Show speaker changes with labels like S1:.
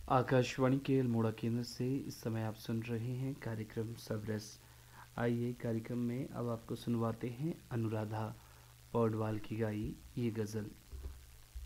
S1: आकाशवाणी के अल्मोड़ा केंद्र से इस समय आप सुन रहे हैं कार्यक्रम सबरस। आइए कार्यक्रम में अब आपको सुनवाते हैं अनुराधा पौडवाल की गाई ये गज़ल।